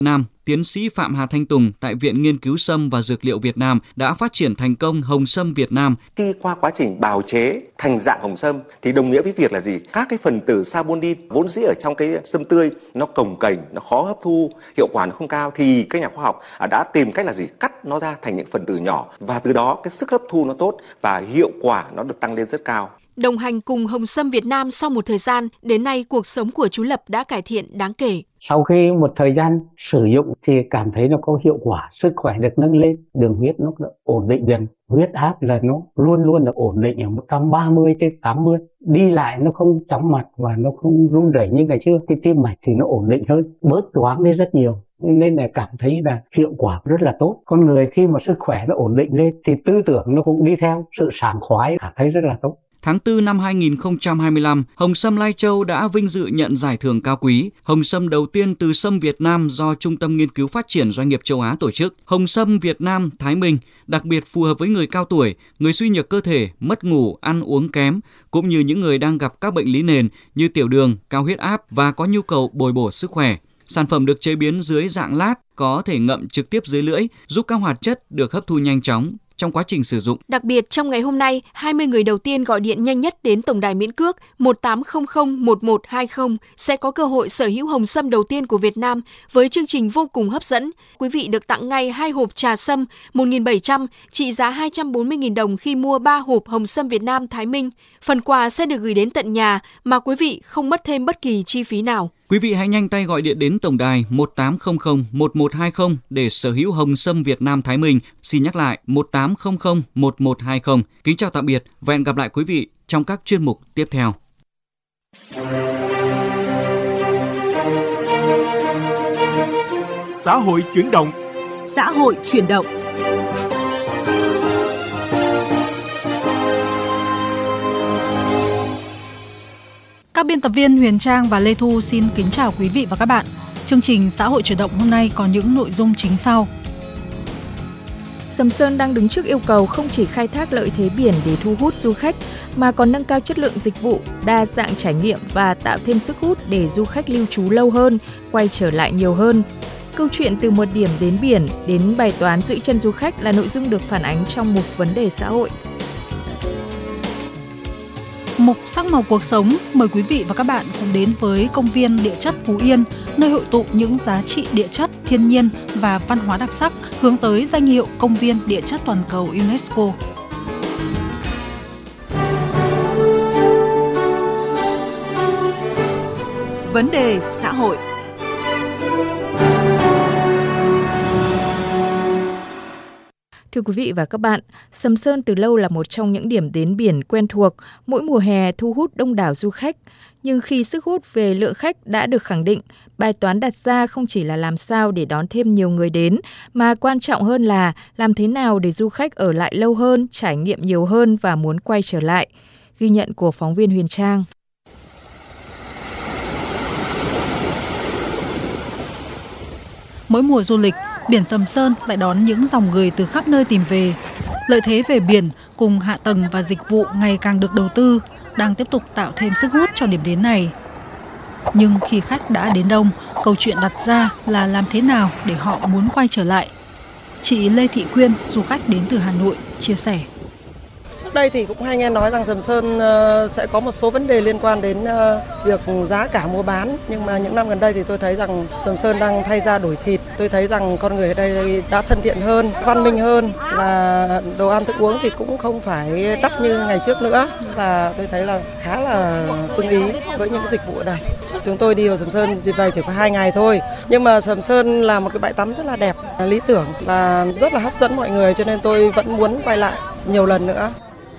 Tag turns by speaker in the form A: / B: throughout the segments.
A: Nam, tiến sĩ Phạm Hà Thanh Tùng tại Viện Nghiên cứu Sâm và Dược liệu Việt Nam đã phát triển thành công hồng sâm Việt Nam.
B: Khi qua quá trình bào chế thành dạng hồng sâm thì đồng nghĩa với việc là gì? Các cái phần tử saponin vốn dĩ ở trong cái sâm tươi nó cồng kềnh, nó khó hấp thu, hiệu quả nó không cao, thì các nhà khoa học đã tìm cách là gì? Cắt nó ra thành những phần tử nhỏ và từ đó cái sức hấp thu nó tốt và hiệu quả nó được tăng lên rất cao.
C: Đồng hành cùng hồng sâm Việt Nam sau một thời gian, đến nay cuộc sống của chú Lập đã cải thiện đáng kể.
D: Sau khi một thời gian sử dụng thì cảm thấy nó có hiệu quả, sức khỏe được nâng lên, đường huyết nó ổn định dần, huyết áp là nó luôn luôn là ổn định ở 130/80, đi lại nó không chóng mặt và nó không run rẩy như ngày xưa, cái tim mạch thì nó ổn định hơn, bớt choáng đi rất nhiều. Nên là cảm thấy là hiệu quả rất là tốt. Con người khi mà sức khỏe nó ổn định lên thì tư tưởng nó cũng đi theo, sự sảng khoái cảm thấy rất là tốt.
A: Tháng 4 năm 2025, hồng sâm Lai Châu đã vinh dự nhận giải thưởng cao quý, hồng sâm đầu tiên từ sâm Việt Nam do Trung tâm Nghiên cứu Phát triển Doanh nghiệp Châu Á tổ chức. Hồng sâm Việt Nam Thái Minh đặc biệt phù hợp với người cao tuổi, người suy nhược cơ thể, mất ngủ, ăn uống kém, cũng như những người đang gặp các bệnh lý nền như tiểu đường, cao huyết áp và có nhu cầu bồi bổ sức khỏe. Sản phẩm được chế biến dưới dạng lát, có thể ngậm trực tiếp dưới lưỡi, giúp các hoạt chất được hấp thu nhanh chóng trong quá trình sử dụng.
C: Đặc biệt, trong ngày hôm nay, 20 người đầu tiên gọi điện nhanh nhất đến tổng đài miễn cước 18001120 sẽ có cơ hội sở hữu hồng sâm đầu tiên của Việt Nam với chương trình vô cùng hấp dẫn. Quý vị được tặng ngay 2 hộp trà sâm 1.700 trị giá 240.000 đồng khi mua 3 hộp hồng sâm Việt Nam Thái Minh. Phần quà sẽ được gửi đến tận nhà mà quý vị không mất thêm bất kỳ chi phí nào.
A: Quý vị hãy nhanh tay gọi điện đến tổng đài 18001120 để sở hữu hồng sâm Việt Nam Thái Minh. Xin nhắc lại 18001120. Kính chào tạm biệt và hẹn gặp lại quý vị trong các chuyên mục tiếp theo.
E: Xã hội chuyển động.
F: Xã hội chuyển động. Các biên tập viên Huyền Trang và Lê Thu xin kính chào quý vị và các bạn. Chương trình Xã hội chuyển động hôm nay có những nội dung chính sau.
G: Sầm Sơn đang đứng trước yêu cầu không chỉ khai thác lợi thế biển để thu hút du khách, mà còn nâng cao chất lượng dịch vụ, đa dạng trải nghiệm và tạo thêm sức hút để du khách lưu trú lâu hơn, quay trở lại nhiều hơn. Câu chuyện từ một điểm đến biển đến bài toán giữ chân du khách là nội dung được phản ánh trong mục vấn đề xã hội.
F: Mục sắc màu cuộc sống, mời quý vị và các bạn cùng đến với công viên địa chất Phú Yên, nơi hội tụ những giá trị địa chất, thiên nhiên và văn hóa đặc sắc, hướng tới danh hiệu công viên địa chất toàn cầu UNESCO. Vấn đề xã hội.
G: Thưa quý vị và các bạn, Sầm Sơn từ lâu là một trong những điểm đến biển quen thuộc, mỗi mùa hè thu hút đông đảo du khách. Nhưng khi sức hút về lượng khách đã được khẳng định, bài toán đặt ra không chỉ là làm sao để đón thêm nhiều người đến, mà quan trọng hơn là làm thế nào để du khách ở lại lâu hơn, trải nghiệm nhiều hơn và muốn quay trở lại. Ghi nhận của phóng viên Huyền Trang.
F: Mỗi mùa du lịch, biển Sầm Sơn lại đón những dòng người từ khắp nơi tìm về. Lợi thế về biển cùng hạ tầng và dịch vụ ngày càng được đầu tư, đang tiếp tục tạo thêm sức hút cho điểm đến này. Nhưng khi khách đã đến đông, câu chuyện đặt ra là làm thế nào để họ muốn quay trở lại. Chị Lê Thị Quyên, du khách đến từ Hà Nội, chia sẻ.
H: Trước đây thì cũng hay nghe nói rằng Sầm Sơn sẽ có một số vấn đề liên quan đến việc giá cả mua bán. Nhưng mà những năm gần đây thì tôi thấy rằng Sầm Sơn đang thay da đổi thịt. Tôi thấy rằng con người ở đây đã thân thiện hơn, văn minh hơn và đồ ăn thức uống thì cũng không phải đắt như ngày trước nữa. Và tôi thấy là khá là ưng ý với những dịch vụ ở đây. Chúng tôi đi vào Sầm Sơn dịp này chỉ có 2 ngày thôi. Nhưng mà Sầm Sơn là một cái bãi tắm rất là đẹp, lý tưởng và rất là hấp dẫn mọi người, cho nên tôi vẫn muốn quay lại nhiều lần nữa.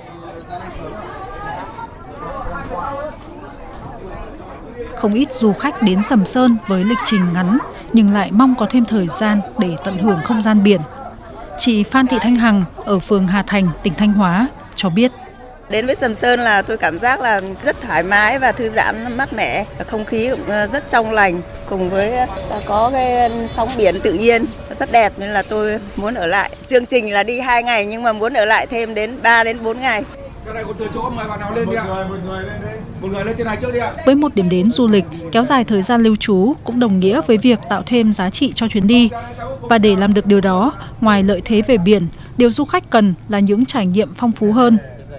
F: Không ít du khách đến Sầm Sơn với lịch trình ngắn nhưng lại mong có thêm thời gian để tận hưởng không gian biển. Chị Phan Thị Thanh Hằng ở phường Hà Thành, tỉnh Thanh Hóa cho biết.
I: Đến với Sầm Sơn là tôi cảm giác là rất thoải mái và thư giãn, mát mẻ, không khí cũng rất trong lành, cùng với có cái sóng biển tự nhiên rất đẹp nên là tôi muốn ở lại. Chương trình là đi 2 ngày nhưng mà muốn ở lại thêm đến 3 đến 4 ngày.
E: Cái này còn thừa chỗ, mời bạn nào lên đi ạ. Một người lên đi. Một người lên trên này trước đi ạ.
F: Với một điểm đến du lịch, kéo dài thời gian lưu trú cũng đồng nghĩa với việc tạo thêm giá trị cho chuyến đi. Và để làm được điều đó, ngoài lợi thế về biển, điều du khách cần là những trải nghiệm phong phú hơn.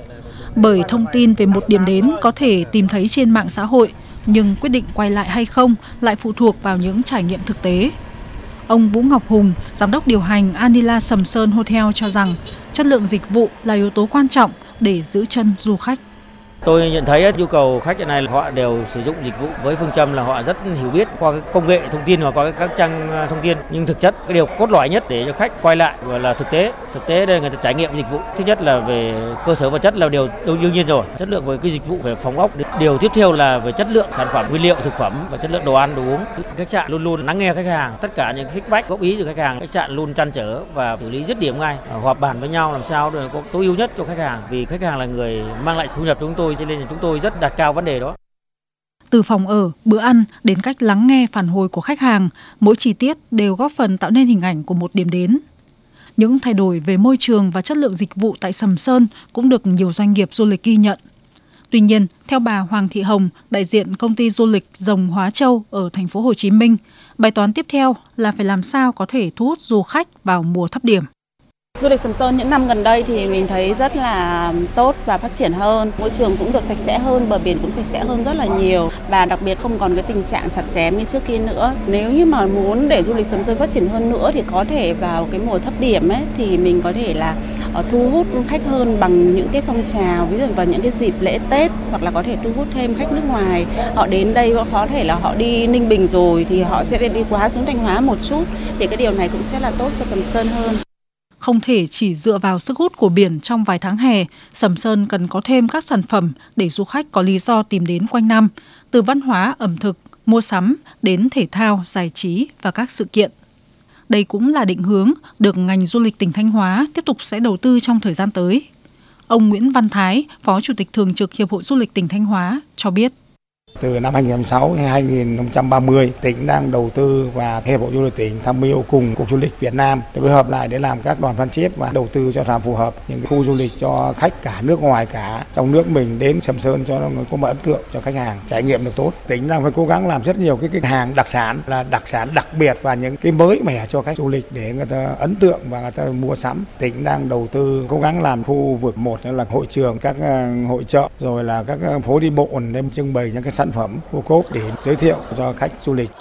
F: Bởi thông tin về một điểm đến có thể tìm thấy trên mạng xã hội, nhưng quyết định quay lại hay không lại phụ thuộc vào những trải nghiệm thực tế. Ông Vũ Ngọc Hùng, giám đốc điều hành Anila Sầm Sơn Hotel cho rằng chất lượng dịch vụ là yếu tố quan trọng để giữ chân du khách.
J: Tôi nhận thấy nhu cầu khách hiện nay họ đều sử dụng dịch vụ với phương châm là họ rất hiểu biết qua cái công nghệ thông tin hoặc qua các trang thông tin, nhưng thực chất cái điều cốt lõi nhất để cho khách quay lại gọi là thực tế đây người ta trải nghiệm dịch vụ. Thứ nhất là về cơ sở vật chất là điều đương nhiên rồi, chất lượng về cái dịch vụ về phòng ốc. Điều tiếp theo là về chất lượng sản phẩm, nguyên liệu thực phẩm và chất lượng đồ ăn đồ uống. Khách sạn luôn luôn lắng nghe khách hàng, tất cả những feedback góp ý từ khách hàng, khách sạn luôn trăn trở và xử lý dứt điểm ngay, họp bàn với nhau làm sao để có tối ưu nhất cho khách hàng, vì khách hàng là người mang lại thu nhập cho chúng tôi, cho nên là chúng tôi rất đặt cao vấn đề đó.
F: Từ phòng ở, bữa ăn đến cách lắng nghe phản hồi của khách hàng, mỗi chi tiết đều góp phần tạo nên hình ảnh của một điểm đến. Những thay đổi về môi trường và chất lượng dịch vụ tại Sầm Sơn cũng được nhiều doanh nghiệp du lịch ghi nhận. Tuy nhiên, theo bà Hoàng Thị Hồng, đại diện công ty du lịch Rồng Hóa Châu ở thành phố Hồ Chí Minh, bài toán tiếp theo là phải làm sao có thể thu hút du khách vào mùa thấp điểm.
K: Du lịch Sầm Sơn những năm gần đây thì mình thấy rất là tốt và phát triển hơn. Môi trường cũng được sạch sẽ hơn, bờ biển cũng sạch sẽ hơn rất là nhiều. Và đặc biệt không còn cái tình trạng chặt chém như trước kia nữa. Nếu như mà muốn để du lịch Sầm Sơn phát triển hơn nữa thì có thể vào cái mùa thấp điểm ấy, thì mình có thể là thu hút khách hơn bằng những cái phong trào, ví dụ vào những cái dịp lễ Tết, hoặc là có thể thu hút thêm khách nước ngoài. Họ đến đây có thể là họ đi Ninh Bình rồi thì họ sẽ đi qua xuống Thanh Hóa một chút, thì cái điều này cũng sẽ là tốt cho Sầm Sơn hơn.
F: Không thể chỉ dựa vào sức hút của biển trong vài tháng hè, Sầm Sơn cần có thêm các sản phẩm để du khách có lý do tìm đến quanh năm, từ văn hóa, ẩm thực, mua sắm đến thể thao, giải trí và các sự kiện. Đây cũng là định hướng được ngành du lịch tỉnh Thanh Hóa tiếp tục sẽ đầu tư trong thời gian tới. Ông Nguyễn Văn Thái, Phó Chủ tịch Thường trực Hiệp hội Du lịch tỉnh Thanh Hóa cho biết.
L: Từ năm 2006 đến 2030, tỉnh đang đầu tư và Hiệp hội Du lịch tỉnh tham mưu cùng Cục Du lịch Việt Nam để phối hợp lại để làm các đoàn phân chiết và đầu tư cho làm phù hợp những khu du lịch cho khách cả nước ngoài cả trong nước mình đến Sầm Sơn cho nó có một ấn tượng cho khách hàng trải nghiệm được tốt. Tỉnh đang phải cố gắng làm rất nhiều cái hàng đặc sản đặc biệt và những cái mới mẻ cho khách du lịch để người ta ấn tượng và người ta mua sắm. Tỉnh đang đầu tư cố gắng làm khu vực một là hội trường, các hội chợ rồi là các phố đi bộ để trưng bày những cái sản phẩm ô cốp để giới thiệu cho khách du lịch.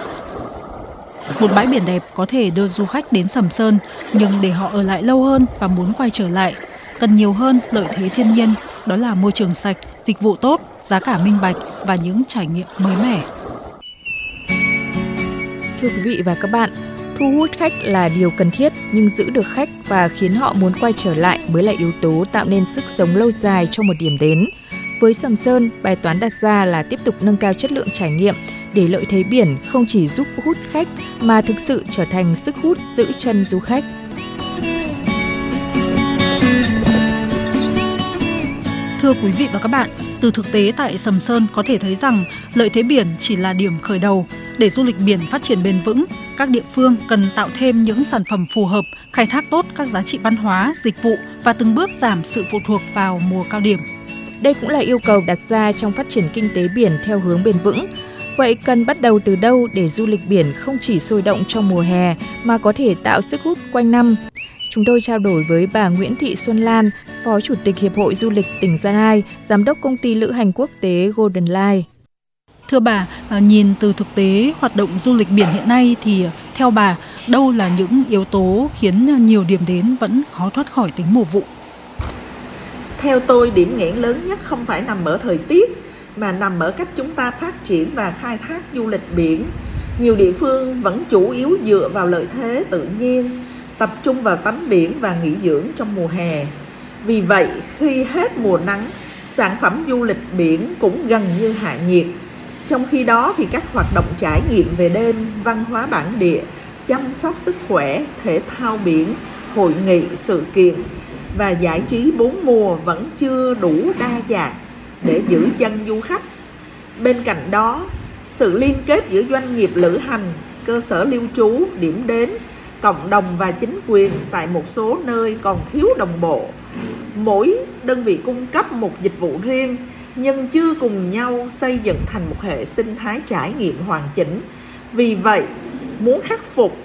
F: Một bãi biển đẹp có thể đưa du khách đến Sầm Sơn, nhưng để họ ở lại lâu hơn và muốn quay trở lại, cần nhiều hơn lợi thế thiên nhiên, đó là môi trường sạch, dịch vụ tốt, giá cả minh bạch và những trải nghiệm mới mẻ.
G: Thưa quý vị và các bạn, thu hút khách là điều cần thiết, nhưng giữ được khách và khiến họ muốn quay trở lại mới là yếu tố tạo nên sức sống lâu dài cho một điểm đến. Với Sầm Sơn, bài toán đặt ra là tiếp tục nâng cao chất lượng trải nghiệm để lợi thế biển không chỉ giúp hút khách mà thực sự trở thành sức hút giữ chân du khách.
F: Thưa quý vị và các bạn, từ thực tế tại Sầm Sơn có thể thấy rằng lợi thế biển chỉ là điểm khởi đầu. Để du lịch biển phát triển bền vững, các địa phương cần tạo thêm những sản phẩm phù hợp, khai thác tốt các giá trị văn hóa, dịch vụ và từng bước giảm sự phụ thuộc vào mùa cao điểm.
G: Đây cũng là yêu cầu đặt ra trong phát triển kinh tế biển theo hướng bền vững. Vậy cần bắt đầu từ đâu để du lịch biển không chỉ sôi động trong mùa hè mà có thể tạo sức hút quanh năm? Chúng tôi trao đổi với bà Nguyễn Thị Xuân Lan, Phó Chủ tịch Hiệp hội Du lịch tỉnh Gia Lai, Giám đốc công ty lữ hành quốc tế Golden Line.
F: Thưa bà, nhìn từ thực tế hoạt động du lịch biển hiện nay thì theo bà, đâu là những yếu tố khiến nhiều điểm đến vẫn khó thoát khỏi tính mùa vụ?
M: Theo tôi, điểm nghẽn lớn nhất không phải nằm ở thời tiết, mà nằm ở cách chúng ta phát triển và khai thác du lịch biển. Nhiều địa phương vẫn chủ yếu dựa vào lợi thế tự nhiên, tập trung vào tắm biển và nghỉ dưỡng trong mùa hè. Vì vậy, khi hết mùa nắng, sản phẩm du lịch biển cũng gần như hạ nhiệt. Trong khi đó thì các hoạt động trải nghiệm về đêm, văn hóa bản địa, chăm sóc sức khỏe, thể thao biển, hội nghị, sự kiện và giải trí bốn mùa vẫn chưa đủ đa dạng để giữ chân du khách. Bên cạnh đó, sự liên kết giữa doanh nghiệp lữ hành, cơ sở lưu trú, điểm đến, cộng đồng và chính quyền tại một số nơi còn thiếu đồng bộ. Mỗi đơn vị cung cấp một dịch vụ riêng, nhưng chưa cùng nhau xây dựng thành một hệ sinh thái trải nghiệm hoàn chỉnh. Vì vậy, muốn khắc phục